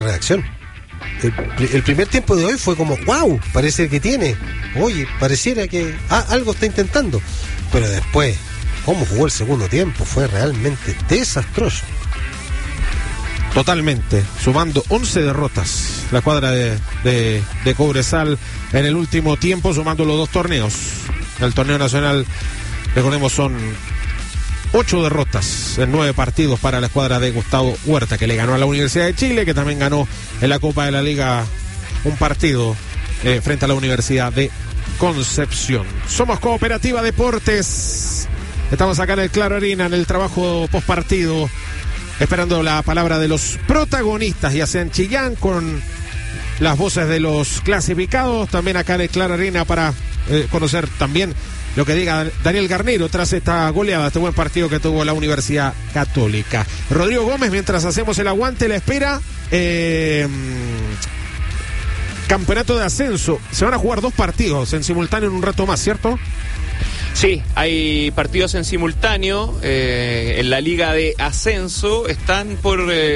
reacción. El primer tiempo de hoy fue como, wow, parece que tiene. Oye, pareciera que algo está intentando. Pero después, cómo jugó el segundo tiempo, fue realmente desastroso. Totalmente, sumando 11 derrotas la cuadra de Cobresal en el último tiempo, sumando los dos torneos. El torneo nacional, recordemos, son 8 derrotas en 9 partidos para la escuadra de Gustavo Huerta, que le ganó a la Universidad de Chile, que también ganó en la Copa de la Liga un partido frente a la Universidad de Concepción. Somos Cooperativa Deportes, estamos acá en el Claro Arena, en el trabajo postpartido, esperando la palabra de los protagonistas, ya sea en Chillán, con las voces de los clasificados, también acá en el Claro Arena para conocer también lo que diga Daniel Garnero tras esta goleada, este buen partido que tuvo la Universidad Católica. Rodrigo Gómez, mientras hacemos el aguante, la espera, campeonato de ascenso, se van a jugar 2 partidos en simultáneo en un rato más, ¿cierto? Sí, hay partidos en simultáneo en la Liga de Ascenso. Están por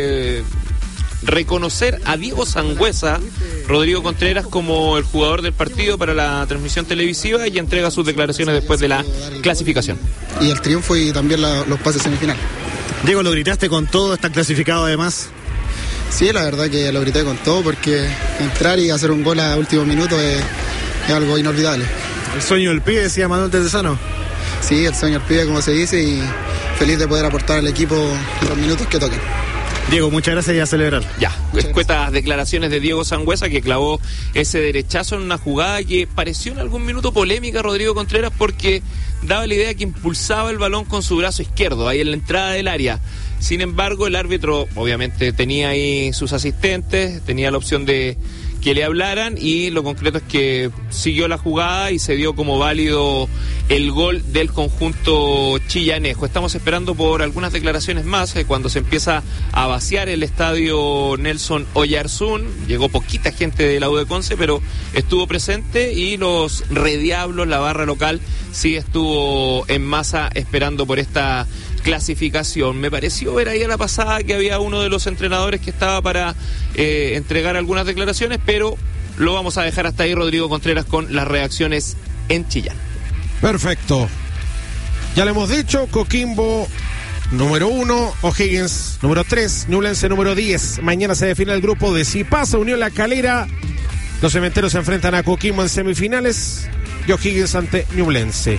reconocer a Diego Sangüesa, Rodrigo Contreras, como el jugador del partido para la transmisión televisiva, y entrega sus declaraciones después de la clasificación. Y el triunfo y también los pases semifinal. Diego, ¿lo gritaste con todo? ¿Están clasificados además? Sí, la verdad que lo grité con todo, porque entrar y hacer un gol a último minuto es algo inolvidable. El sueño del pibe, decía Manuel Tedesano. Sí, el sueño del pibe, como se dice, y feliz de poder aportar al equipo los minutos que toquen. Diego, muchas gracias y a celebrar. Ya, escuetas declaraciones de Diego Sangüesa, que clavó ese derechazo en una jugada que pareció en algún minuto polémica, Rodrigo Contreras, porque daba la idea que impulsaba el balón con su brazo izquierdo, ahí en la entrada del área. Sin embargo, el árbitro obviamente tenía ahí sus asistentes, tenía la opción de que le hablaran, y lo concreto es que siguió la jugada y se dio como válido el gol del conjunto chillanejo. Estamos esperando por algunas declaraciones más cuando se empieza a vaciar el estadio Nelson Oyarzún. Llegó poquita gente de la U de Conce, pero estuvo presente, y los Rediablos, la barra local, sí estuvo en masa esperando por esta clasificación. Me pareció ver ahí a la pasada que había uno de los entrenadores que estaba para entregar algunas declaraciones, pero lo vamos a dejar hasta ahí, Rodrigo Contreras, con las reacciones en Chillán. Perfecto. Ya le hemos dicho, Coquimbo número 1, O'Higgins número 3, Ñublense número 10. Mañana se define el grupo de si pasa Unión La Calera. Los cementeros se enfrentan a Coquimbo en semifinales y O'Higgins ante Ñublense.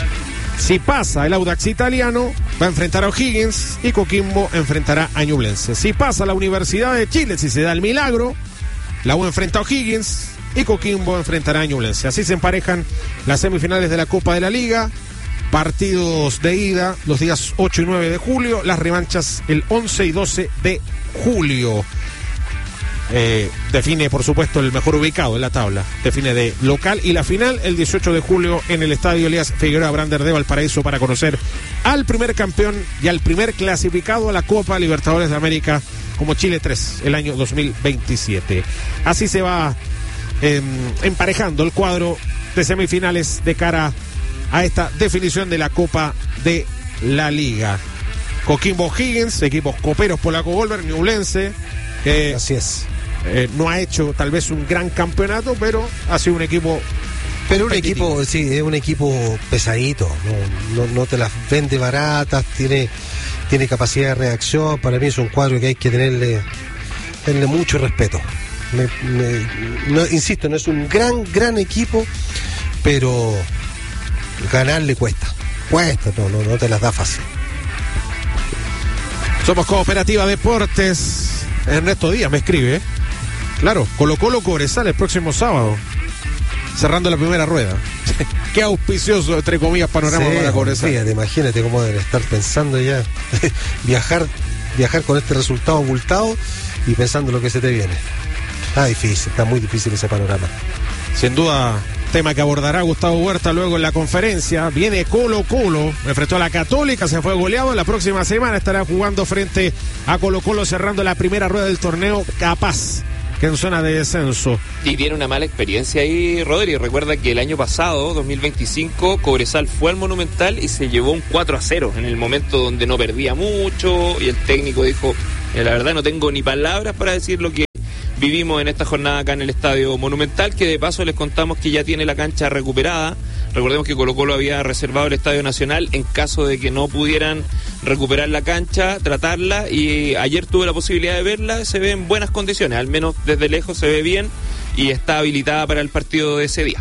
Si pasa el Audax Italiano, va a enfrentar a O'Higgins y Coquimbo enfrentará a Ñublense. Si pasa la Universidad de Chile, si se da el milagro, la U enfrenta a O'Higgins y Coquimbo enfrentará a Ñublense. Así se emparejan las semifinales de la Copa de la Liga. Partidos de ida los días 8 y 9 de julio, las revanchas el 11 y 12 de julio. Define, por supuesto, el mejor ubicado en la tabla, define de local, y la final el 18 de julio en el Estadio Elías Figueroa Brander de Valparaíso, para conocer al primer campeón y al primer clasificado a la Copa Libertadores de América como Chile 3 el año 2027. Así se va emparejando el cuadro de semifinales de cara a esta definición de la Copa de la Liga. Coquimbo O'Higgins, equipos coperos polaco Goldberg, Ñublense, que así es. No ha hecho tal vez un gran campeonato, pero ha sido un equipo. Pero un equipo, sí, es un equipo pesadito, no te las vende baratas, tiene capacidad de reacción. Para mí es un cuadro que hay que tenerle mucho respeto. Insisto, no es un gran equipo, pero ganarle cuesta, no te las da fácil. Somos Cooperativa Deportes. Ernesto Díaz me escribe, claro, Colo-Colo Cobresal el próximo sábado, cerrando la primera rueda. Qué auspicioso, entre comillas, panorama para Cobresal. Fíjate, imagínate cómo deben estar pensando ya viajar con este resultado abultado y pensando lo que se te viene. Está muy difícil ese panorama. Sin duda, tema que abordará Gustavo Huerta luego en la conferencia. Viene Colo-Colo, enfrentó a la Católica, se fue goleado. La próxima semana estará jugando frente a Colo-Colo, cerrando la primera rueda del torneo, capaz que en zona de descenso. Y tiene una mala experiencia ahí, Rodri. Recuerda que el año pasado, 2025, Cobresal fue al Monumental y se llevó un 4-0 en el momento donde no perdía mucho, y el técnico dijo, la verdad no tengo ni palabras para decir lo que vivimos en esta jornada acá en el Estadio Monumental, que de paso les contamos que ya tiene la cancha recuperada. Recordemos que Colo-Colo había reservado el Estadio Nacional en caso de que no pudieran recuperar la cancha, tratarla, y ayer tuve la posibilidad de verla. Se ve en buenas condiciones, al menos desde lejos se ve bien y está habilitada para el partido de ese día.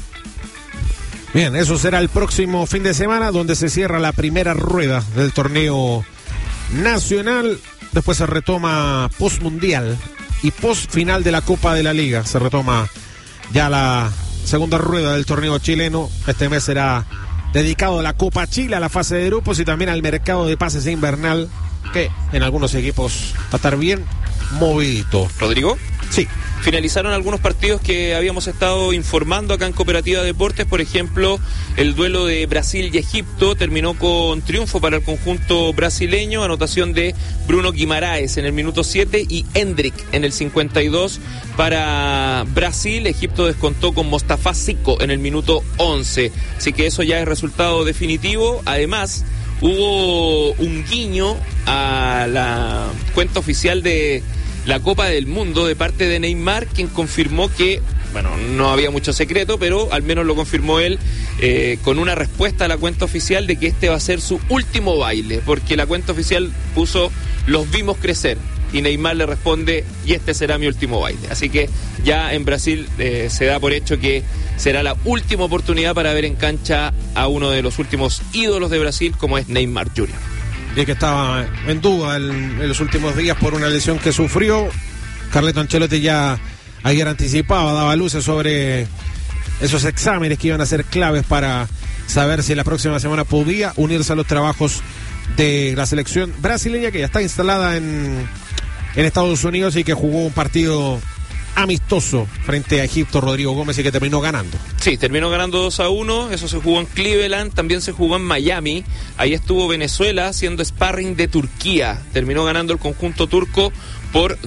Bien, eso será el próximo fin de semana, donde se cierra la primera rueda del torneo nacional. Después se retoma post-mundial y post-final de la Copa de la Liga. Se retoma ya la segunda rueda del torneo chileno. Este mes será dedicado a la Copa Chile, a la fase de grupos y también al mercado de pases invernal, que en algunos equipos va a estar bien movidito. ¿Rodrigo? Sí. Finalizaron algunos partidos que habíamos estado informando acá en Cooperativa Deportes. Por ejemplo, el duelo de Brasil y Egipto terminó con triunfo para el conjunto brasileño, anotación de Bruno Guimaraes en el minuto 7 y Hendrick en el 52 para Brasil. Egipto descontó con Mostafa Zico en el minuto 11, así que eso ya es resultado definitivo. Además, hubo un guiño a la cuenta oficial de la Copa del Mundo de parte de Neymar, quien confirmó que, bueno, no había mucho secreto, pero al menos lo confirmó él con una respuesta a la cuenta oficial de que este va a ser su último baile, porque la cuenta oficial puso "los vimos crecer", y Neymar le responde "y este será mi último baile". Así que ya en Brasil se da por hecho que será la última oportunidad para ver en cancha a uno de los últimos ídolos de Brasil, como es Neymar Jr. Y que estaba en duda en los últimos días por una lesión que sufrió. Carleto Ancelotti ya ayer anticipaba, daba luces sobre esos exámenes que iban a ser claves para saber si la próxima semana podía unirse a los trabajos de la selección brasileña, que ya está instalada en Estados Unidos y que jugó un partido amistoso frente a Egipto, Rodrigo Gómez, y que terminó ganando. Sí, terminó ganando 2-1, eso se jugó en Cleveland, también se jugó en Miami, ahí estuvo Venezuela haciendo sparring de Turquía, terminó ganando el conjunto turco por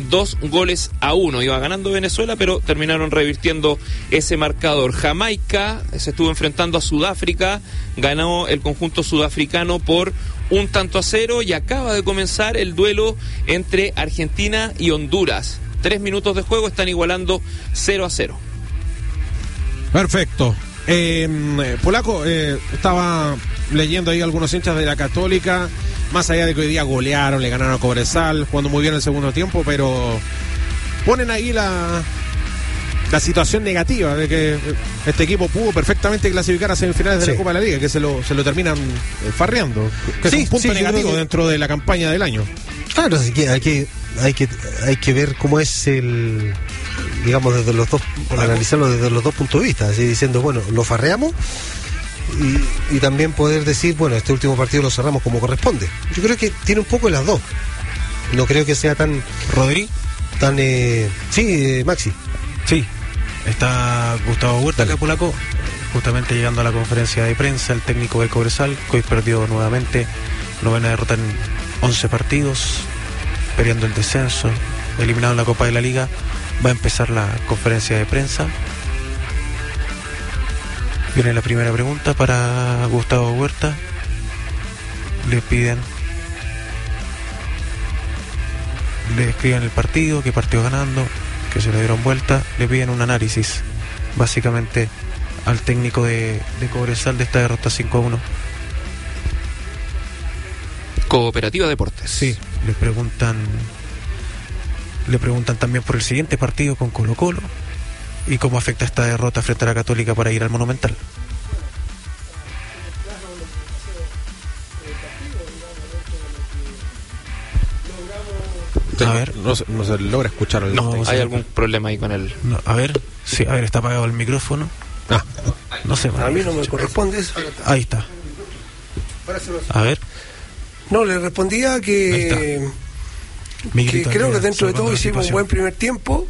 2-1. Iba ganando Venezuela, pero terminaron revirtiendo ese marcador. Jamaica se estuvo enfrentando a Sudáfrica, ganó el conjunto sudafricano por 1-0, y acaba de comenzar el duelo entre Argentina y Honduras. 3 minutos de juego, están igualando 0-0. Perfecto. Polaco, estaba leyendo ahí algunos hinchas de la Católica, más allá de que hoy día golearon, le ganaron a Cobresal, jugando muy bien el segundo tiempo, pero ponen ahí la situación negativa de que este equipo pudo perfectamente clasificar a semifinales de la Copa de la Liga, que se lo terminan farreando, que es un punto negativo dentro de la campaña del año. Claro, así que hay que ver cómo es el, digamos, desde los dos, analizarlo desde los dos puntos de vista, así diciendo, bueno, lo farreamos y también poder decir, bueno, este último partido lo cerramos como corresponde. Yo creo que tiene un poco de las dos. No creo que sea tan... ¿Rodri? Tan... sí, Maxi. Sí, está Gustavo Huerta acá, Polaco, justamente llegando a la conferencia de prensa, el técnico del Cobresal, que hoy perdió nuevamente, 9ª derrota en 11 partidos, peleando el descenso, eliminado en la Copa de la Liga. Va a empezar la conferencia de prensa. Viene la primera pregunta para Gustavo Huerta. Le escriben el partido, qué partido ganando, que se le dieron vuelta. Le piden un análisis, básicamente, al técnico de Cobresal de esta derrota 5-1. Cooperativa Deportes. Sí, le preguntan también por el siguiente partido con Colo-Colo y cómo afecta esta derrota frente a la Católica para ir al Monumental. A ver, no se logra escuchar. ¿Hay algún problema ahí con el...? No, a ver, sí, a ver, está apagado el micrófono. No sé. A mí no me corresponde eso. Ahí está. A ver. No, le respondía que creo que dentro de todo hicimos un buen primer tiempo,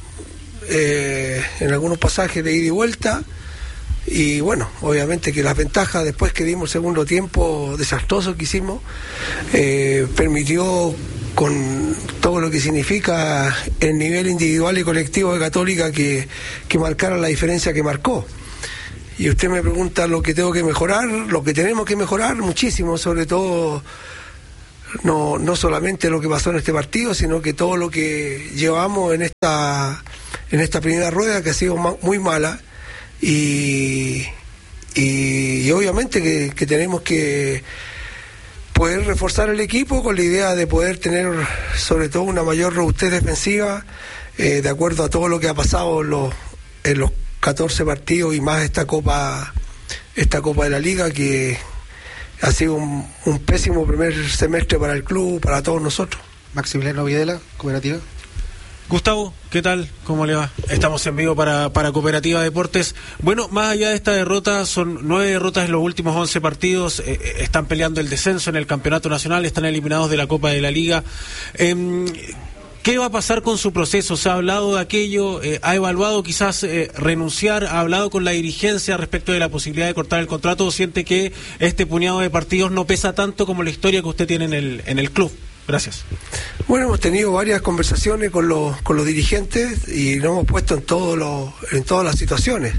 en algunos pasajes de ida y vuelta, y bueno, obviamente que las ventajas después que dimos el segundo tiempo desastroso que hicimos, permitió, con todo lo que significa el nivel individual y colectivo de Católica, que marcara la diferencia que marcó. Y usted me pregunta lo que tengo que mejorar, lo que tenemos que mejorar muchísimo, sobre todo no solamente lo que pasó en este partido, sino que todo lo que llevamos en esta primera rueda, que ha sido muy mala, y obviamente que tenemos que poder reforzar el equipo con la idea de poder tener sobre todo una mayor robustez defensiva, de acuerdo a todo lo que ha pasado en los 14 partidos y más esta Copa de la Liga, que ha sido un pésimo primer semestre para el club, para todos nosotros. Maximiliano Videla, Cooperativa. Gustavo, ¿qué tal? ¿Cómo le va? Estamos en vivo para Cooperativa Deportes. Bueno, más allá de esta derrota, son 9 derrotas en los últimos 11 partidos, están peleando el descenso en el campeonato nacional, están eliminados de la Copa de la Liga. ¿Qué va a pasar con su proceso? ¿Se ha hablado de aquello? ¿Ha evaluado quizás renunciar? ¿Ha hablado con la dirigencia respecto de la posibilidad de cortar el contrato? ¿O siente que este puñado de partidos no pesa tanto como la historia que usted tiene en el club? Gracias. Bueno, hemos tenido varias conversaciones con los dirigentes y nos hemos puesto en todas las situaciones.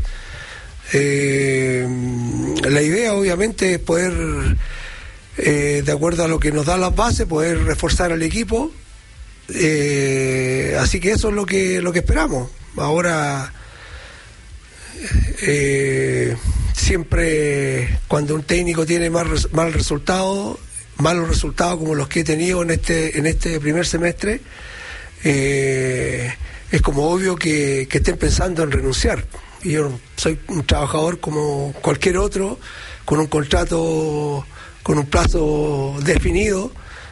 La idea obviamente es poder, de acuerdo a lo que nos dan las bases, poder reforzar al equipo. Así que eso es lo que esperamos. Ahora, siempre cuando un técnico tiene malos resultados como los que he tenido en este primer semestre, es como obvio que estén pensando en renunciar. Y yo soy un trabajador como cualquier otro, con un contrato con un plazo definido,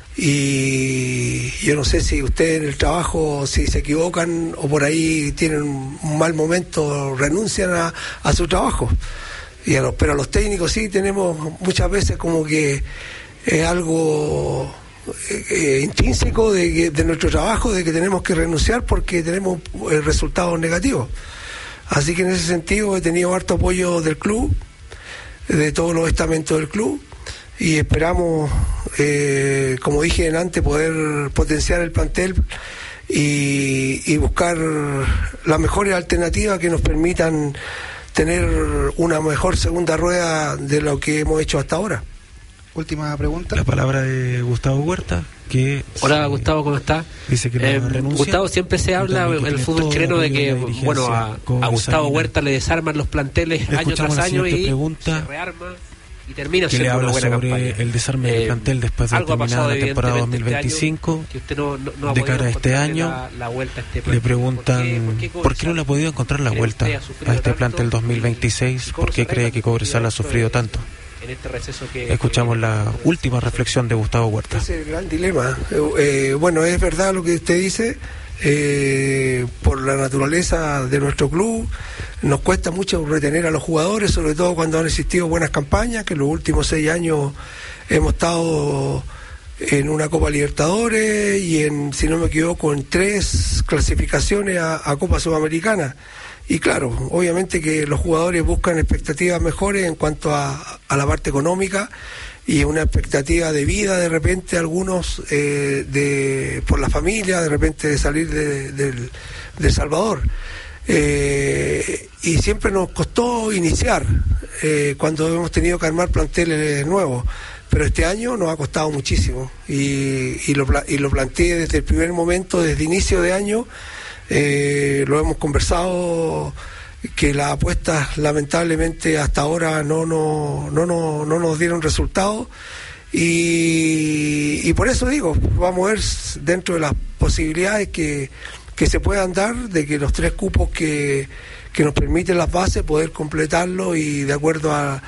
y yo no sé si ustedes en el trabajo, si se equivocan o por ahí tienen un mal momento, renuncian a su trabajo. Pero a los técnicos sí tenemos muchas veces como que es algo intrínseco de nuestro trabajo, de que tenemos que renunciar porque tenemos resultados negativos. Así que en ese sentido he tenido harto apoyo del club, de todos los estamentos del club, y esperamos, como dije antes, poder potenciar el plantel y buscar las mejores alternativas que nos permitan tener una mejor segunda rueda de lo que hemos hecho hasta ahora. Última pregunta. La palabra de Gustavo Huerta. Hola Gustavo, ¿cómo está? Dice que no renuncia. Gustavo, siempre se habla en el fútbol chileno de que a Gustavo Huerta le desarman los planteles año tras año y se rearma y termina siendo una buena campaña. El desarme del plantel después de terminar la temporada 2025, que usted no de cara a este año, la vuelta a le preguntan ¿por qué no le ha podido encontrar la vuelta a este plantel 2026? ¿Por qué cree que Cobresal ha sufrido tanto? En este receso escuchamos la última reflexión de Gustavo Huerta. Ese es el gran dilema. Bueno, es verdad lo que usted dice. Por la naturaleza de nuestro club nos cuesta mucho retener a los jugadores, sobre todo cuando han existido buenas campañas, que en los últimos 6 años hemos estado en una Copa Libertadores y si no me equivoco, en 3 clasificaciones a Copa Sudamericana. Y claro, obviamente que los jugadores buscan expectativas mejores en cuanto a la parte económica y una expectativa de vida, de repente algunos por la familia, de repente de salir de El Salvador. Y siempre nos costó iniciar cuando hemos tenido que armar planteles nuevos, pero este año nos ha costado muchísimo y lo planteé desde el primer momento, desde inicio de año. Lo hemos conversado, que las apuestas lamentablemente hasta ahora no nos dieron resultados y por eso digo, vamos a ver dentro de las posibilidades que se puedan dar, de que los 3 cupos que nos permiten las bases poder completarlo y de acuerdo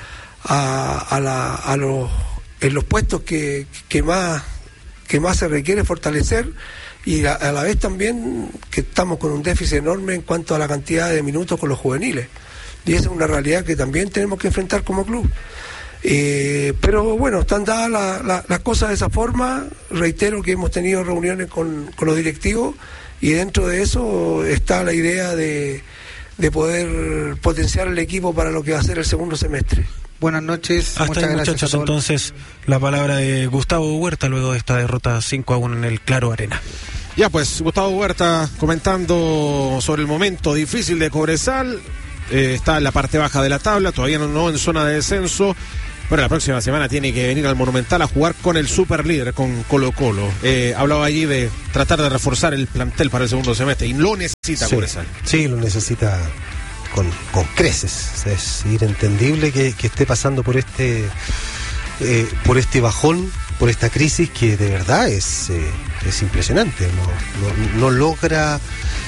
en los puestos que más se requiere fortalecer. Y a la vez también que estamos con un déficit enorme en cuanto a la cantidad de minutos con los juveniles. Y esa es una realidad que también tenemos que enfrentar como club. Pero bueno, están dadas las cosas de esa forma. Reitero que hemos tenido reuniones con los directivos y dentro de eso está la idea de poder potenciar el equipo para lo que va a ser el segundo semestre. Buenas noches. Hasta muchas gracias, muchachos. Entonces, la palabra de Gustavo Huerta luego de esta derrota 5-1 en el Claro Arena. Ya pues, Gustavo Huerta comentando sobre el momento difícil de Cobresal. Está en la parte baja de la tabla, todavía no en zona de descenso. Bueno, la próxima semana tiene que venir al Monumental a jugar con el superlíder, con Colo-Colo. Hablaba allí de tratar de reforzar el plantel para el segundo semestre y lo necesita Cobresal. Sí, lo necesita con creces. Es inentendible que esté pasando por este bajón, por esta crisis que de verdad es impresionante. No logra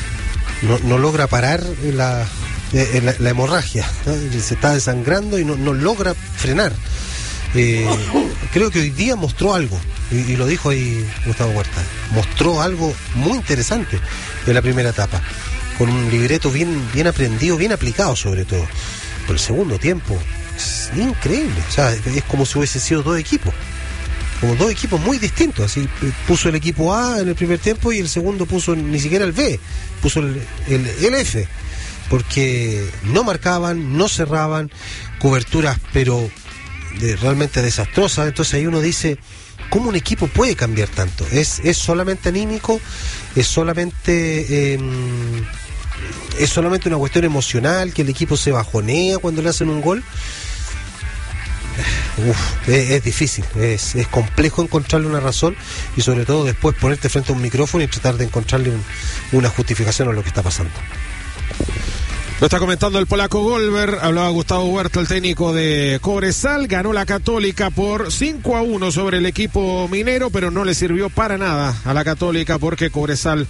parar la hemorragia, ¿no? Se está desangrando y no logra frenar. Creo que hoy día mostró algo, y lo dijo ahí Gustavo Huerta, mostró algo muy interesante en la primera etapa, con un libreto bien aprendido, bien aplicado sobre todo. Por el segundo tiempo es increíble, o sea, es como si hubiese sido dos equipos muy distintos. Así puso el equipo A en el primer tiempo y el segundo puso ni siquiera el B, puso el F, porque no marcaban, no cerraban, coberturas pero realmente desastrosas. Entonces ahí uno dice, ¿cómo un equipo puede cambiar tanto? ¿Es solamente anímico? ¿Es solamente una cuestión emocional, que el equipo se bajonea cuando le hacen un gol? Es difícil, es complejo encontrarle una razón, y sobre todo después ponerte frente a un micrófono y tratar de encontrarle una justificación a lo que está pasando. Lo está comentando el polaco Goldberg. Hablaba Gustavo Huerta, el técnico de Cobresal. Ganó la Católica por 5-1 sobre el equipo minero, pero no le sirvió para nada a la Católica porque Cobresal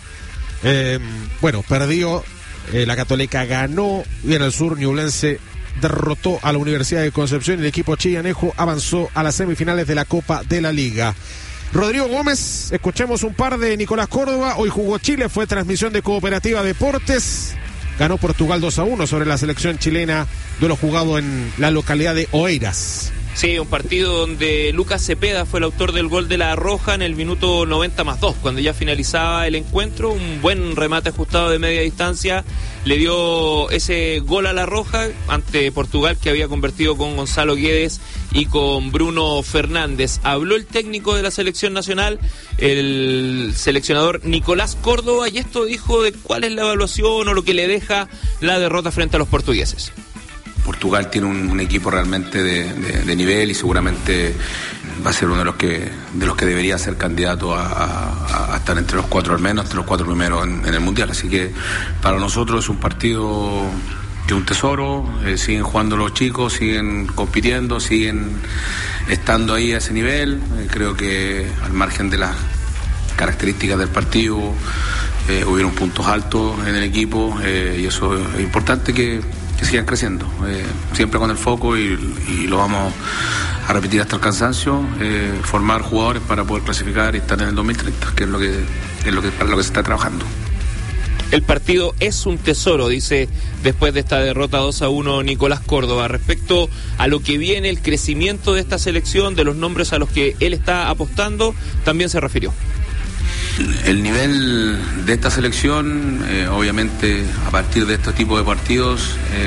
perdió. La Católica ganó, y en el sur Ñublense derrotó a la Universidad de Concepción y el equipo chillanejo avanzó a las semifinales de la Copa de la Liga. Rodrigo Gómez, escuchemos un par de Nicolás Córdoba. Hoy jugó Chile, fue transmisión de Cooperativa Deportes. Ganó Portugal 2-1 sobre la selección chilena, duelo jugado en la localidad de Oeiras. Sí, un partido donde Lucas Cepeda fue el autor del gol de La Roja en el minuto 90+2, cuando ya finalizaba el encuentro. Un buen remate ajustado de media distancia le dio ese gol a La Roja ante Portugal, que había convertido con Gonzalo Guedes y con Bruno Fernández. Habló el técnico de la selección nacional, el seleccionador Nicolás Córdoba, y esto dijo de cuál es la evaluación o lo que le deja la derrota frente a los portugueses. Portugal tiene un equipo realmente de nivel, y seguramente va a ser uno de los que debería ser candidato a estar entre los cuatro, al menos entre los cuatro primeros en el Mundial. Así que para nosotros es un partido que es un tesoro. Siguen jugando los chicos, siguen compitiendo, siguen estando ahí a ese nivel. Creo que al margen de las características del partido hubieron puntos altos en el equipo, y eso es importante que sigan creciendo, siempre con el foco, y lo vamos a repetir hasta el cansancio, formar jugadores para poder clasificar y estar en el 2030, que es lo que para lo que se está trabajando. El partido es un tesoro, dice después de esta derrota 2-1 Nicolás Córdoba. Respecto a lo que viene, el crecimiento de esta selección, de los nombres a los que él está apostando, también se refirió. El nivel de esta selección, obviamente, a partir de este tipo de partidos,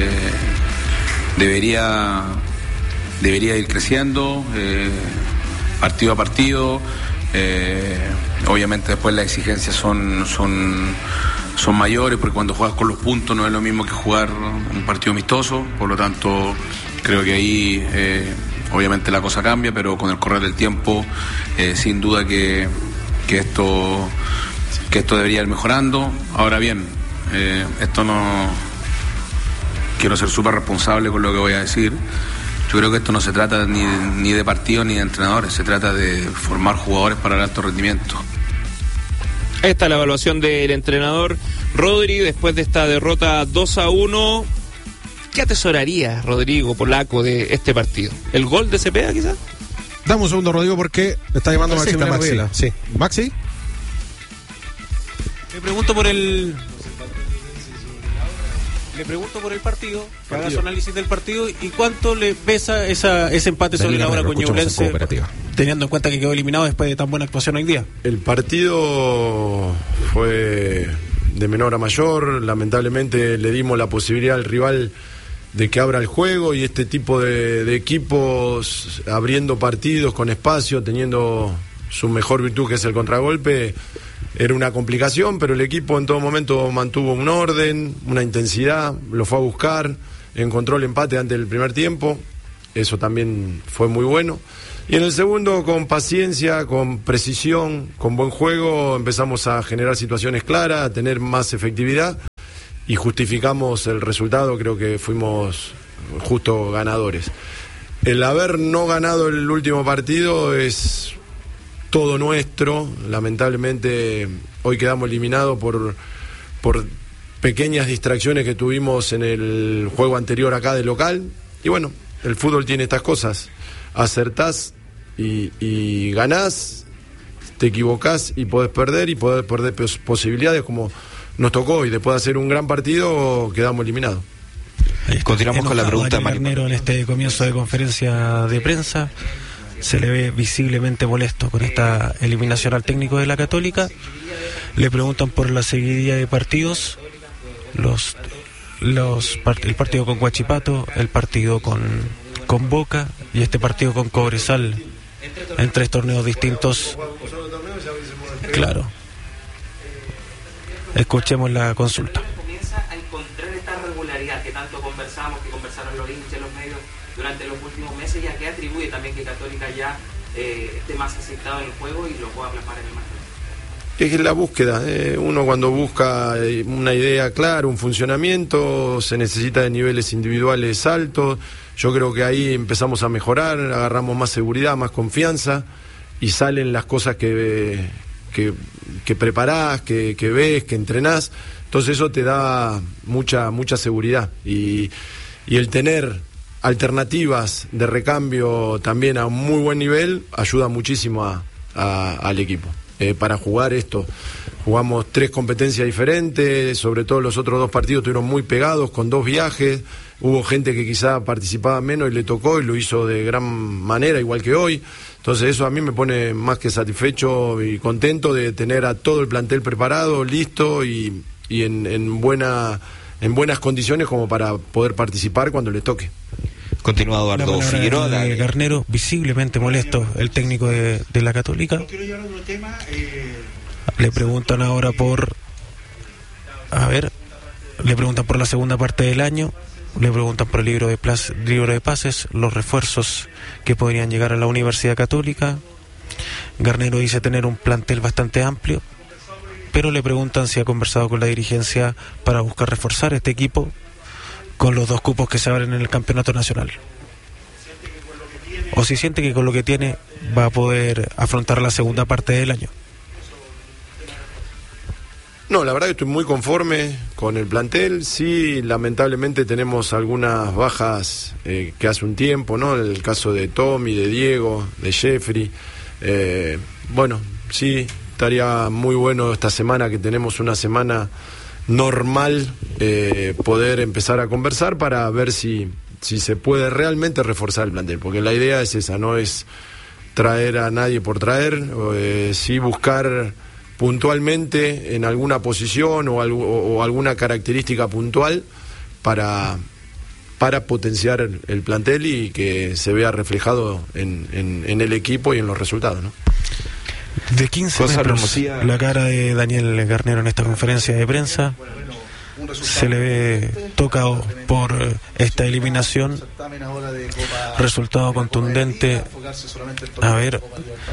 debería ir creciendo, partido a partido. Obviamente después las exigencias son mayores, porque cuando juegas con los puntos no es lo mismo que jugar un partido amistoso. Por lo tanto, creo que ahí obviamente la cosa cambia, pero con el correr del tiempo, sin duda que esto debería ir mejorando. Ahora bien, esto no quiero ser súper responsable con lo que voy a decir. Yo creo que esto no se trata ni de partidos ni de entrenadores, se trata de formar jugadores para el alto rendimiento. Esta es la evaluación del entrenador Rodri después de esta derrota 2-1. ¿Qué atesoraría Rodrigo Polaco de este partido? ¿El gol de Cepeda quizás? Dame un segundo, Rodrigo, porque me está llamando Maxi. Sí. ¿Maxi? Le pregunto por el partido, que haga su análisis del partido, y cuánto le pesa ese empate sobre la hora con Ñublense, teniendo en cuenta que quedó eliminado después de tan buena actuación hoy día. El partido fue de menor a mayor. Lamentablemente le dimos la posibilidad al rival de que abra el juego, y este tipo de equipos abriendo partidos con espacio, teniendo su mejor virtud, que es el contragolpe, era una complicación, pero el equipo en todo momento mantuvo un orden, una intensidad, lo fue a buscar, encontró el empate antes del primer tiempo, eso también fue muy bueno. Y en el segundo, con paciencia, con precisión, con buen juego, empezamos a generar situaciones claras, a tener más efectividad y justificamos el resultado. Creo que fuimos justo ganadores. El haber no ganado el último partido es todo nuestro. Lamentablemente hoy quedamos eliminados por pequeñas distracciones que tuvimos en el juego anterior acá de local. Y bueno, el fútbol tiene estas cosas. Acertás y ganás, te equivocás y podés perder posibilidades como nos tocó, y después de hacer un gran partido quedamos eliminados. Continuamos con la pregunta de Garnero en este comienzo de conferencia de prensa. Se le ve visiblemente molesto con esta eliminación al técnico de la Católica. Le preguntan por la seguidilla de partidos, el partido con Huachipato, el partido con Boca y este partido con Cobresal, en 3 torneos distintos. Claro. Escuchemos la consulta. Comienza a encontrar esta regularidad que tanto conversaron los hinchas, los medios durante los últimos meses, ya que atribuye también que Católica ya esté más aceptado en el juego y lo pueda plasmar en el marco. Es la búsqueda. Uno cuando busca una idea clara, un funcionamiento, se necesita de niveles individuales altos. Yo creo que ahí empezamos a mejorar, agarramos más seguridad, más confianza y salen las cosas que preparás, que ves, que entrenás. Entonces eso te da mucha seguridad y el tener alternativas de recambio también a un muy buen nivel ayuda muchísimo al equipo. Para jugar esto, jugamos 3 competencias diferentes, sobre todo los otros 2 partidos estuvieron muy pegados, con 2 viajes, hubo gente que quizá participaba menos y le tocó y lo hizo de gran manera, igual que hoy. Entonces eso a mí me pone más que satisfecho y contento de tener a todo el plantel preparado, listo y en buenas condiciones como para poder participar cuando le toque. Continúa Eduardo Figueroa. Garnero, visiblemente molesto, el técnico de la Católica. Le preguntan ahora le preguntan por la segunda parte del año, le preguntan por el libro de pases, los refuerzos que podrían llegar a la Universidad Católica. Garnero dice tener un plantel bastante amplio, pero le preguntan si ha conversado con la dirigencia para buscar reforzar este equipo con los 2 cupos que se abren en el campeonato nacional, o si siente que con lo que tiene va a poder afrontar la segunda parte del año. No, la verdad que estoy muy conforme con el plantel. Sí, lamentablemente tenemos algunas bajas que hace un tiempo, ¿no? El caso de Tommy, de Diego, de Jeffrey. Bueno, sí, estaría muy bueno esta semana, que tenemos una semana normal, poder empezar a conversar para ver si se puede realmente reforzar el plantel, porque la idea es esa, no es traer a nadie por traer, sí buscar puntualmente en alguna posición o alguna característica puntual para potenciar el plantel y que se vea reflejado en el equipo y en los resultados, ¿no? De 15 metros, la cara de Daniel Garnero en esta conferencia de prensa. Se le ve tocado por esta eliminación. Resultado contundente. A ver,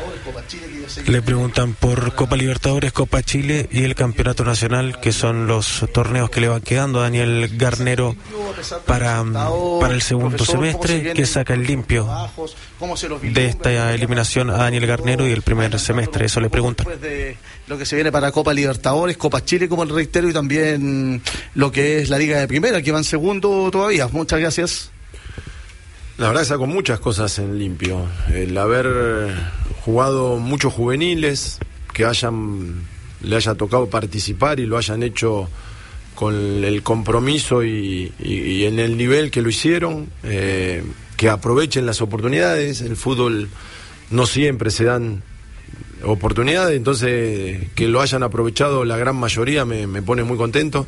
le preguntan por Copa Libertadores, Copa Chile y el Campeonato Nacional, que son los torneos que le van quedando a Daniel Garnero para el segundo semestre, que saca el limpio de esta eliminación a Daniel Garnero y el primer semestre. Eso le preguntan. Lo que se viene para Copa Libertadores, Copa Chile, como el reitero, y también lo que es la Liga de Primera, que va en segundo todavía. Muchas gracias. La verdad que saco muchas cosas en limpio. El haber jugado muchos juveniles, que le haya tocado participar y lo hayan hecho con el compromiso y en el nivel que lo hicieron, que aprovechen las oportunidades. El fútbol no siempre se dan oportunidades, entonces que lo hayan aprovechado la gran mayoría me pone muy contento.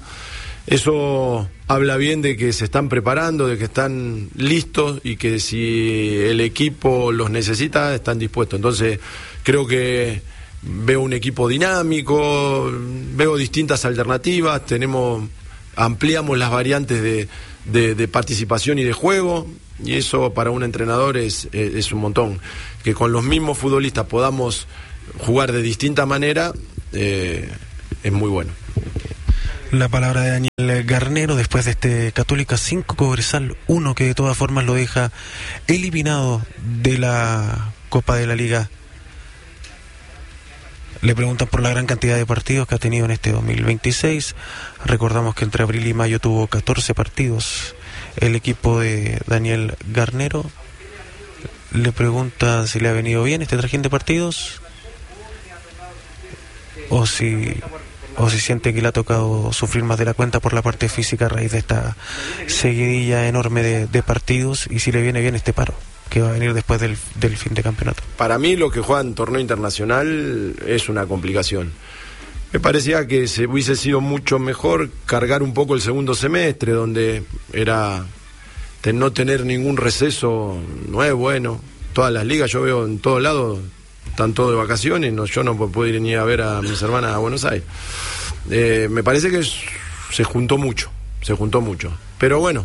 Eso habla bien de que se están preparando, de que están listos y que si el equipo los necesita están dispuestos. Entonces creo que veo un equipo dinámico, veo distintas alternativas, ampliamos las variantes de participación y de juego. y eso para un entrenador es un montón. Que con los mismos futbolistas podamos jugar de distinta manera es muy bueno. La palabra de Daniel Garnero después de este Católica 5, Cobresal 1, que de todas formas lo deja eliminado de la Copa de la Liga. Le preguntan por la gran cantidad de partidos que ha tenido en este 2026. Recordamos que entre abril y mayo tuvo 14 partidos el equipo de Daniel Garnero. Le preguntan si le ha venido bien este trajín de partidos o si siente que le ha tocado sufrir más de la cuenta por la parte física a raíz de esta seguidilla enorme de partidos, y si le viene bien este paro que va a venir después del fin de campeonato. Para mí lo que juega en torneo internacional es una complicación. Me parecía que se hubiese sido mucho mejor cargar un poco el segundo semestre, donde era no tener ningún receso. No es bueno. Todas las ligas, yo veo en todos lados, están todos de vacaciones, yo no puedo ir ni a ver a mis hermanas a Buenos Aires. Me parece que se juntó mucho. Pero bueno,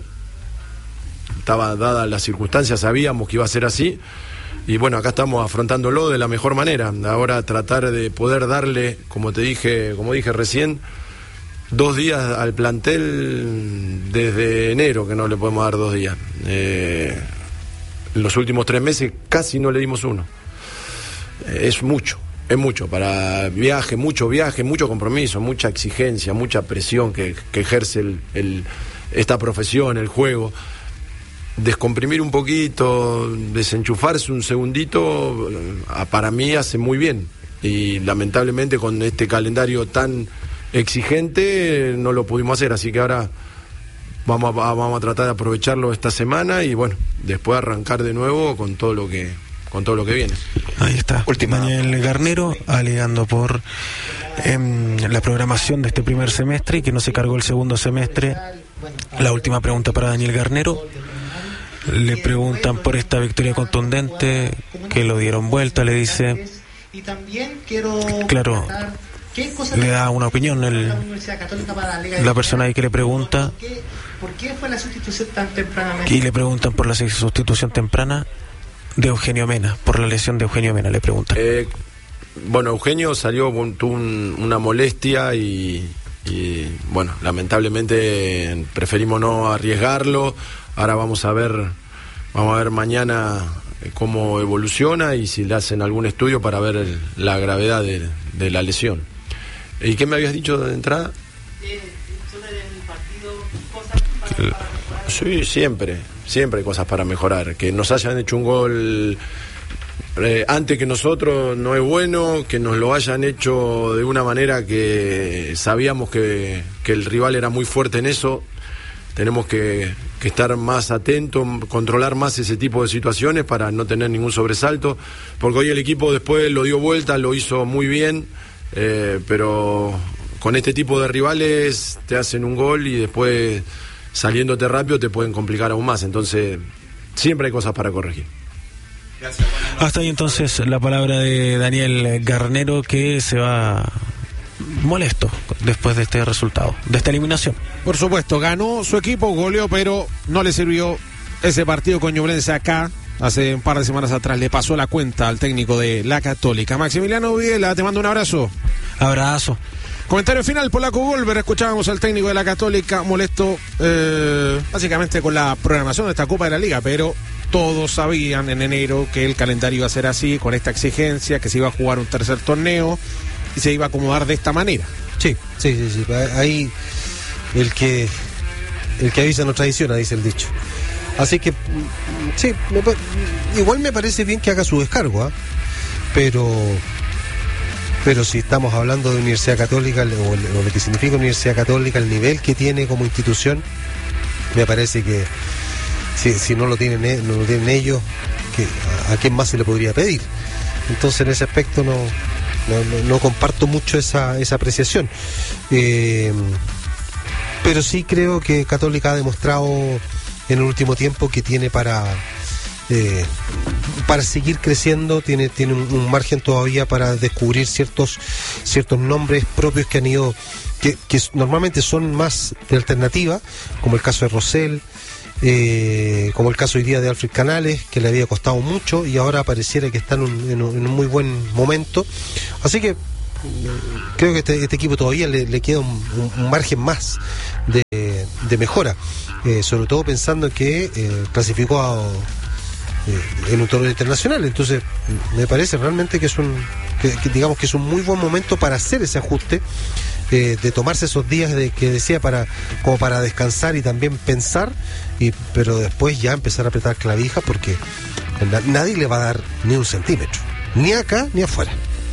estaba dada las circunstancias, sabíamos que iba a ser así, y bueno, acá estamos afrontándolo de la mejor manera. Ahora tratar de poder darle, como dije recién, 2 días al plantel desde enero, que no le podemos dar 2 días. En los últimos 3 meses casi no le dimos uno. Es mucho para mucho viaje, mucho compromiso, mucha exigencia, mucha presión que ejerce esta profesión, el juego. Descomprimir un poquito, desenchufarse un segundito, para mí hace muy bien, y lamentablemente con este calendario tan exigente no lo pudimos hacer, así que ahora vamos a tratar de aprovecharlo esta semana y bueno, después arrancar de nuevo con todo lo que viene. Ahí está, Daniel Garnero alegando por la programación de este primer semestre y que no se cargó el segundo semestre. La última pregunta para Daniel Garnero. Le preguntan por esta victoria contundente, que lo dieron vuelta, le dice, claro, le da una opinión la persona ahí que le pregunta, ¿por qué fue la sustitución tan temprana? Y le preguntan por la sustitución temprana de Eugenio Mena, por la lesión de Eugenio Mena, le preguntan. Bueno, Eugenio tuvo una molestia y bueno, lamentablemente preferimos no arriesgarlo. Ahora vamos a ver mañana cómo evoluciona y si le hacen algún estudio para ver la gravedad de la lesión. ¿Y qué me habías dicho de entrada? Sí, siempre hay cosas para mejorar. Que nos hayan hecho un gol antes que nosotros no es bueno, que nos lo hayan hecho de una manera que sabíamos que el rival era muy fuerte en eso. Tenemos que estar más atentos, controlar más ese tipo de situaciones para no tener ningún sobresalto, porque hoy el equipo después lo dio vuelta, lo hizo muy bien, pero con este tipo de rivales te hacen un gol y después saliéndote rápido te pueden complicar aún más, entonces siempre hay cosas para corregir. Hasta ahí entonces la palabra de Daniel Garnero, que se va molesto después de este resultado, de esta eliminación. Por supuesto, ganó su equipo, goleó, pero no le sirvió ese partido con Ñublense acá. Hace un par de semanas atrás le pasó la cuenta al técnico de la Católica. Maximiliano Videla, te mando un abrazo. Abrazo. Comentario final, Polaco Golver. Escuchábamos al técnico de la Católica molesto básicamente con la programación de esta Copa de la Liga, pero todos sabían en enero que el calendario iba a ser así, con esta exigencia, que se iba a jugar un tercer torneo y se iba a acomodar de esta manera. Sí. Ahí el que avisa no traiciona, dice el dicho. Así que sí, igual me parece bien que haga su descargo, pero si estamos hablando de Universidad Católica o lo que significa Universidad Católica, el nivel que tiene como institución, me parece que si no lo tienen ellos, ¿a quién más se le podría pedir? Entonces en ese aspecto no comparto mucho esa apreciación, pero sí creo que Católica ha demostrado en el último tiempo que tiene para seguir creciendo, tiene un margen todavía para descubrir ciertos nombres propios que han ido, que normalmente son más de alternativa, como el caso de Rosell, como el caso hoy día de Alfred Canales, que le había costado mucho y ahora pareciera que está en un muy buen momento. Así que creo que este equipo todavía le queda un margen más de mejora, sobre todo pensando que clasificó en un torneo internacional. Entonces me parece realmente que digamos que es un muy buen momento para hacer ese ajuste, de tomarse esos días que decía como para descansar y también pensar, pero después ya empezar a apretar clavijas, porque nadie le va a dar ni un centímetro, ni acá ni afuera.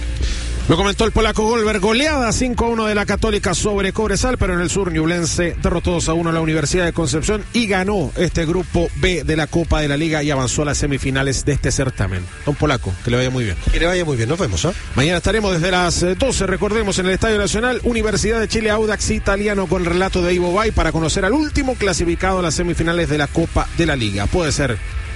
Lo comentó el polaco Goldberg. Goleada 5-1 de la Católica sobre Cobresal, pero en el sur Ñublense derrotó 2-1 a la Universidad de Concepción y ganó este grupo B de la Copa de la Liga y avanzó a las semifinales de este certamen. Don Polaco, que le vaya muy bien. Que le vaya muy bien, nos vemos. Mañana estaremos desde las 12, recordemos, en el Estadio Nacional, Universidad de Chile Audax Italiano, con relato de Ivo Bay, para conocer al último clasificado a las semifinales de la Copa de la Liga. Puede ser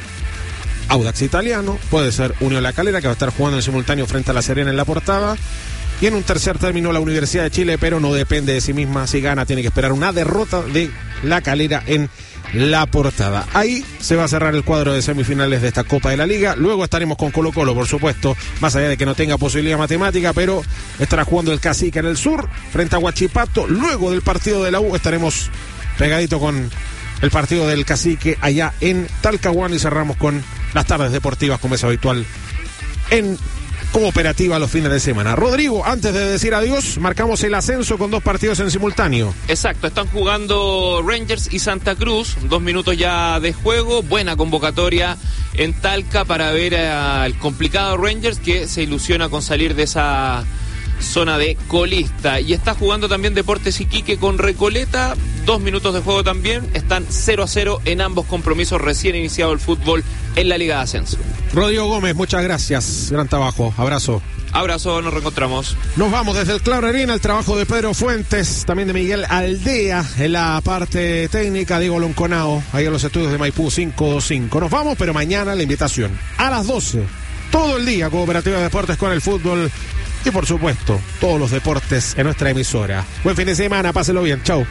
Audax Italiano, puede ser Unión La Calera, que va a estar jugando en simultáneo frente a La Serena en La Portada, y en un tercer término la Universidad de Chile, pero no depende de sí misma. Si gana, tiene que esperar una derrota de La Calera en La Portada. Ahí se va a cerrar el cuadro de semifinales de esta Copa de la Liga. Luego estaremos con Colo Colo, por supuesto, más allá de que no tenga posibilidad matemática, pero estará jugando el Cacique en el sur frente a Huachipato. Luego del partido de la U estaremos pegadito con el partido del Cacique allá en Talcahuano, y cerramos con las tardes deportivas, como es habitual en Cooperativa los fines de semana. Rodrigo, antes de decir adiós, marcamos el ascenso con 2 partidos en simultáneo. Exacto, están jugando Rangers y Santa Cruz, 2 minutos ya de juego, buena convocatoria en Talca para ver al complicado Rangers, que se ilusiona con salir de esa zona de colista. Y está jugando también Deportes Iquique con Recoleta, 2 minutos de juego también, están 0-0 en ambos compromisos, recién iniciado el fútbol en la Liga de Ascenso. Rodrigo Gómez, muchas gracias, gran trabajo, abrazo. Abrazo, nos reencontramos. Nos vamos desde el Claro Arena, el trabajo de Pedro Fuentes, también de Miguel Aldea en la parte técnica, Diego Lonconao, ahí en los estudios de Maipú 5-5. Nos vamos, pero mañana la invitación a las 12, todo el día Cooperativa de Deportes con el fútbol y por supuesto todos los deportes en nuestra emisora. Buen fin de semana, páselo bien, chau.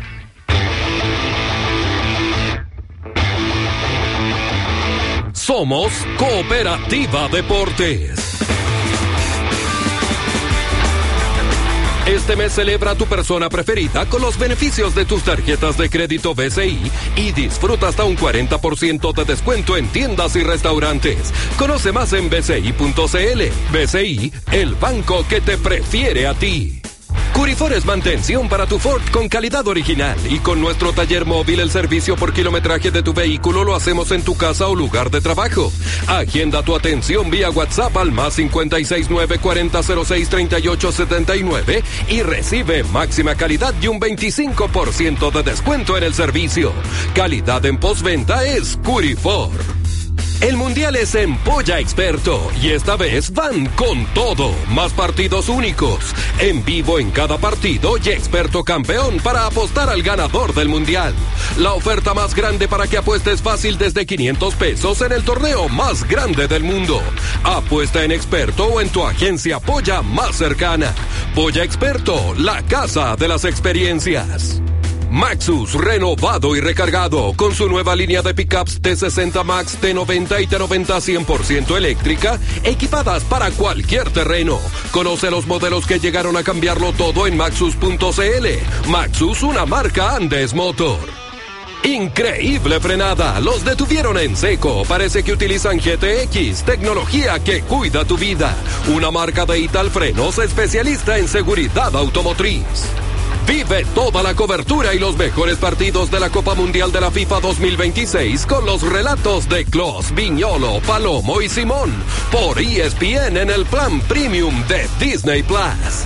Somos Cooperativa Deportes. Este mes celebra a tu persona preferida con los beneficios de tus tarjetas de crédito BCI y disfruta hasta un 40% de descuento en tiendas y restaurantes. Conoce más en bci.cl. BCI, el banco que te prefiere a ti. Curifor es mantención para tu Ford con calidad original, y con nuestro taller móvil el servicio por kilometraje de tu vehículo lo hacemos en tu casa o lugar de trabajo. Agenda tu atención vía WhatsApp al +569 4006 3879 y recibe máxima calidad y un 25% de descuento en el servicio. Calidad en postventa es Curifor. El Mundial es en Polla Experto y esta vez van con todo. Más partidos únicos, en vivo en cada partido y Experto campeón para apostar al ganador del Mundial. La oferta más grande para que apuestes fácil desde 500 pesos en el torneo más grande del mundo. Apuesta en Experto o en tu agencia Polla más cercana. Polla Experto, la casa de las experiencias. Maxus, renovado y recargado, con su nueva línea de pickups T60 Max, T90 y T90 100% eléctrica, equipadas para cualquier terreno. Conoce los modelos que llegaron a cambiarlo todo en Maxus.cl. Maxus, una marca Andes Motor. Increíble frenada, los detuvieron en seco. Parece que utilizan GTX, tecnología que cuida tu vida. Una marca de Ital Frenos, especialista en seguridad automotriz. Vive toda la cobertura y los mejores partidos de la Copa Mundial de la FIFA 2026 con los relatos de Klos, Viñolo, Palomo y Simón por ESPN en el plan premium de Disney Plus.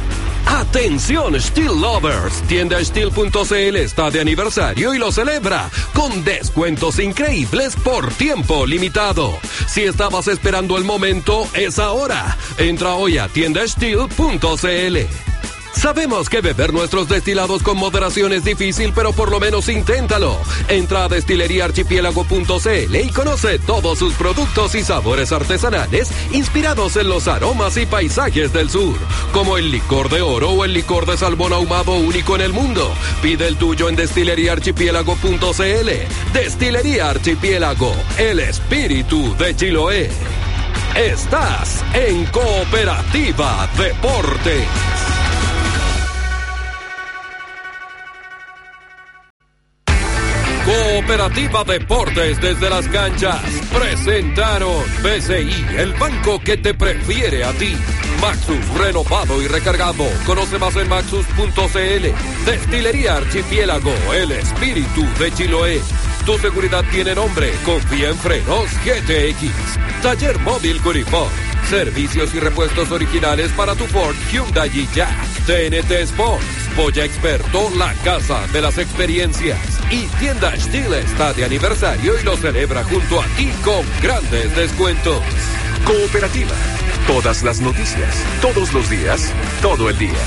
Atención Steel Lovers, tienda Steel.cl está de aniversario y lo celebra con descuentos increíbles por tiempo limitado. Si estabas esperando el momento, es ahora. Entra hoy a tienda Steel.cl. Sabemos que beber nuestros destilados con moderación es difícil, pero por lo menos inténtalo. Entra a destileriaarchipiélago.cl y conoce todos sus productos y sabores artesanales inspirados en los aromas y paisajes del sur, como el licor de oro o el licor de salmón ahumado único en el mundo. Pide el tuyo en destileriaarchipiélago.cl. Destilería Archipiélago, el espíritu de Chiloé. Estás en Cooperativa Deportes. Cooperativa Deportes desde las canchas presentaron BCI, el banco que te prefiere a ti. Maxus, renovado y recargado. Conoce más en maxus.cl. Destilería Archipiélago, el espíritu de Chiloé. Tu seguridad tiene nombre. Confía en Frenos GTX. Taller Móvil Curifor. Servicios y repuestos originales para tu Ford, Hyundai y Jack. TNT Sports. Polla Experto, la casa de las experiencias. Y Tienda Stihl está de aniversario y lo celebra junto a ti con grandes descuentos. Cooperativa. Todas las noticias, todos los días, todo el día.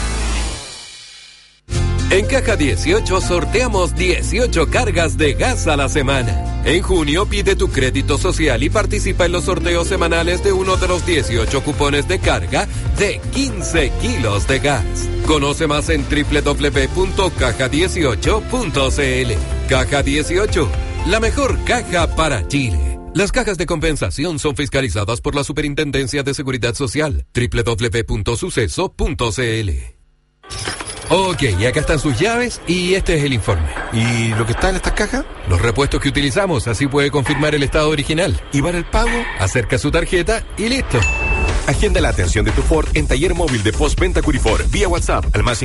En Caja 18 sorteamos 18 cargas de gas a la semana. En junio pide tu crédito social y participa en los sorteos semanales de uno de los 18 cupones de carga de 15 kilos de gas. Conoce más en www.caja18.cl. Caja 18, la mejor caja para Chile. Las cajas de compensación son fiscalizadas por la Superintendencia de Seguridad Social. www.suceso.cl. Ok, acá están sus llaves y este es el informe. ¿Y lo que está en estas cajas? Los repuestos que utilizamos, así puede confirmar el estado original. ¿Y para el pago? Acerca su tarjeta y listo. Agenda la atención de tu Ford en Taller Móvil de Postventa Curifor vía WhatsApp al más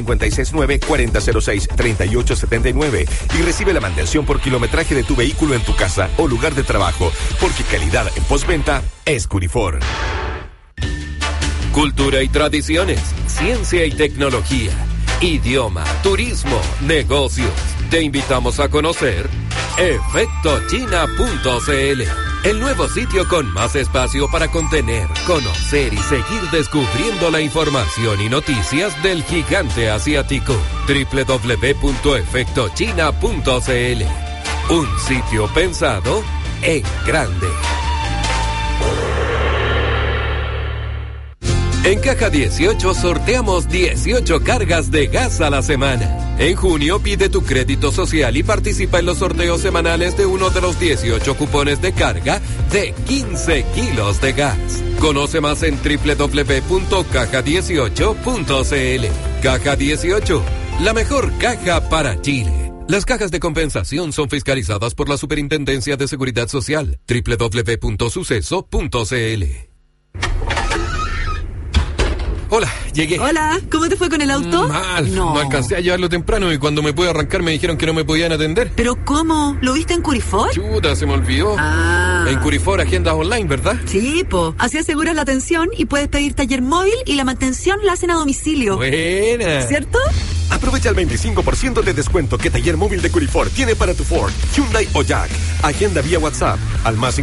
569-4006-3879 y recibe la mantención por kilometraje de tu vehículo en tu casa o lugar de trabajo, porque calidad en postventa es Curifor. Cultura y tradiciones, ciencia y tecnología, idioma, turismo, negocios. Te invitamos a conocer efectochina.cl, el nuevo sitio con más espacio para contener, conocer y seguir descubriendo la información y noticias del gigante asiático. www.efectochina.cl, un sitio pensado en grande. En Caja 18 sorteamos 18 cargas de gas a la semana. En junio pide tu crédito social y participa en los sorteos semanales de uno de los 18 cupones de carga de 15 kilos de gas. Conoce más en www.caja18.cl. Caja 18, la mejor caja para Chile. Las cajas de compensación son fiscalizadas por la Superintendencia de Seguridad Social. www.suceso.cl. Hola, llegué. Hola, ¿cómo te fue con el auto? Mal, no alcancé a llevarlo temprano y cuando me pude arrancar me dijeron que no me podían atender. ¿Pero cómo? ¿Lo viste en Curifor? Chuta, se me olvidó. En Curifor, agendas online, ¿verdad? Sí, po. Así aseguras la atención y puedes pedir taller móvil y la mantención la hacen a domicilio. Buena. ¿Cierto? Aprovecha el 25% de descuento que Taller Móvil de Curifor tiene para tu Ford, Hyundai o Jack. Agenda vía WhatsApp al más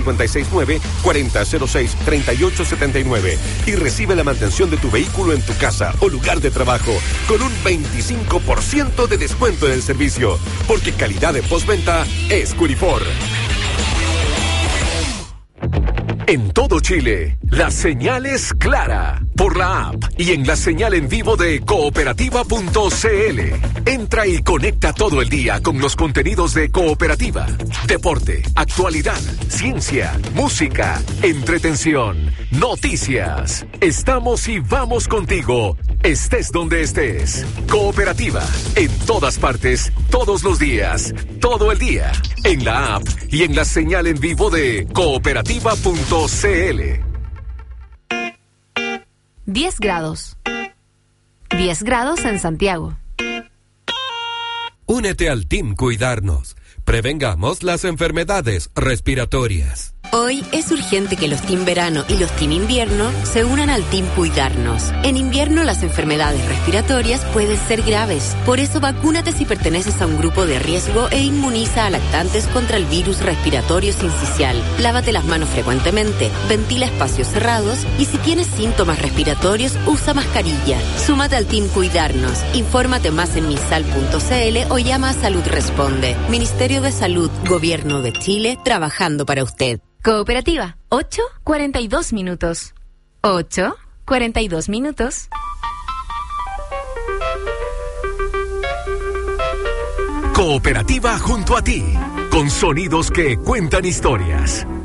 569-4006-3879 y recibe la mantención de tu vehículo en tu casa o lugar de trabajo con un 25% de descuento en el servicio, porque calidad de postventa es Curifor. En todo Chile, la señal es clara por la app y en la señal en vivo de cooperativa.cl. Entra y conecta todo el día con los contenidos de Cooperativa. Deporte, actualidad, ciencia, música, entretención, noticias. Estamos y vamos contigo, estés donde estés. Cooperativa, en todas partes, todos los días, todo el día. En la app y en la señal en vivo de cooperativa.cl. 10 grados. 10 grados en Santiago. Únete al Team Cuidarnos. Prevengamos las enfermedades respiratorias. Hoy es urgente que los Team Verano y los Team Invierno se unan al Team Cuidarnos. En invierno las enfermedades respiratorias pueden ser graves. Por eso vacúnate si perteneces a un grupo de riesgo e inmuniza a lactantes contra el virus respiratorio sincicial. Lávate las manos frecuentemente, ventila espacios cerrados y si tienes síntomas respiratorios, usa mascarilla. Súmate al Team Cuidarnos. Infórmate más en misal.cl o llama a Salud Responde. Ministerio de Salud, Gobierno de Chile, trabajando para usted. Cooperativa, 8:42 minutos. 8:42 minutos. Cooperativa junto a ti, con sonidos que cuentan historias.